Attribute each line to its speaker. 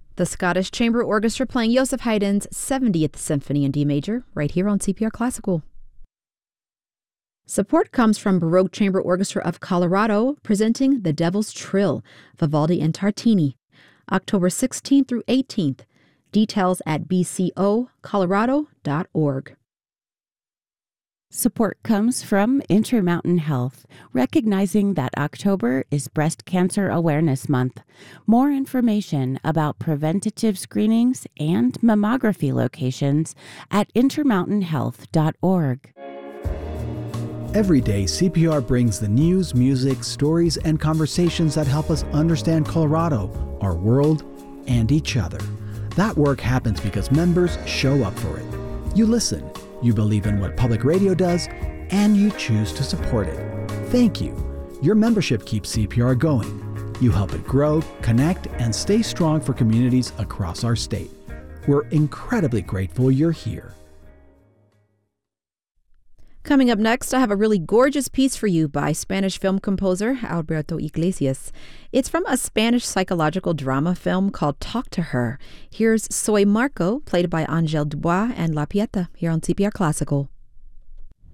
Speaker 1: The Scottish Chamber Orchestra playing Joseph Haydn's 70th Symphony in D major, right here on CPR Classical. Support comes from Baroque Chamber Orchestra of Colorado, presenting The Devil's Trill, Vivaldi and Tartini, October 16th through 18th. Details at bcocolorado.org.
Speaker 2: Support comes from Intermountain Health, recognizing that October is Breast Cancer Awareness Month. More information about preventative screenings and mammography locations at intermountainhealth.org.
Speaker 3: Every day, CPR brings the news, music, stories, and conversations that help us understand Colorado, our world, and each other. That work happens because members show up for it. You listen. You believe in what public radio does, and you choose to support it. Thank you. Your membership keeps CPR going. You help it grow, connect, and stay strong for communities across our state. We're incredibly grateful you're here.
Speaker 1: Coming up next, I have a really gorgeous piece for you by Spanish film composer Alberto Iglesias. It's from a Spanish psychological drama film called Talk to Her. Here's Soy Marco, played by Angel Dubois and La Pieta, here on CPR Classical.